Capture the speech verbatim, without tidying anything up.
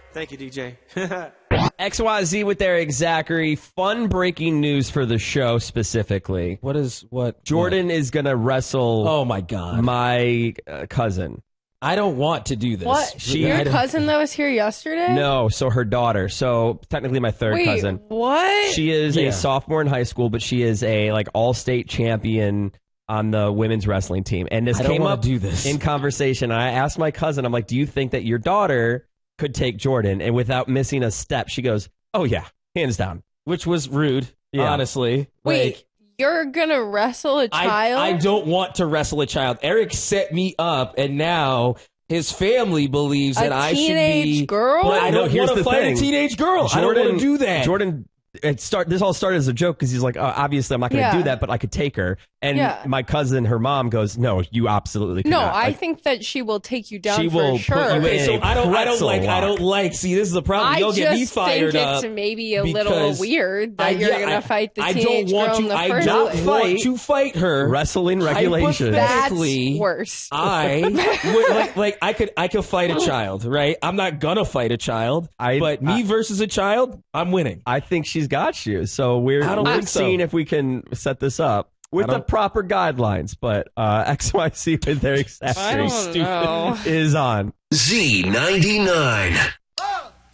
Thank you, D J. X Y Z with Eric Zachary. Fun breaking news for the show specifically. What is what? Jordan what? is going to wrestle Oh my God. my uh, cousin. I don't want to do this. What? She- Your I don't- cousin that was here yesterday? No, so her daughter. So technically my third Wait, cousin. what? She is Yeah. a sophomore in high school, but she is a like all-state champion on the women's wrestling team. And this I don't came wanna up do this. in conversation. I asked my cousin, I'm like, do you think that your daughter could take Jordan? And without missing a step, she goes, oh yeah, hands down. Which was rude, Yeah. honestly. Wait, Like, you're gonna wrestle a I, child? I don't want to wrestle a child. Eric set me up, and now his family believes A that I should teenage be. girl? But I No, don't here's want to the fight thing. a teenage girl. I don't want to do that. Jordan, it start. This all started as a joke because he's like, oh, obviously I'm not going to Yeah. do that, but I could take her. And Yeah. my cousin, her mom goes, no, you absolutely No, cannot. I Like, think that she will take you down She for will put sure. you Okay, in so a I don't. I don't pretzel like. I lock. don't like. See, this is the problem. I You'll get me just fired think up. it's maybe a little because weird that I- you're yeah, gonna I- fight the I teenage don't want girl to. in the I first don't place. want to fight her. Wrestling regulations. That's Hypothetically, worse. I would, like, like I could I could fight a child, right? I'm not gonna fight a child, I- but me I- versus a child, I'm winning. I think she's got you. So we're, I don't we're think so. seeing if we can set this up with I the don't- proper guidelines. But uh, X Y Z with their I accessories don't know. is on. Z ninety-nine.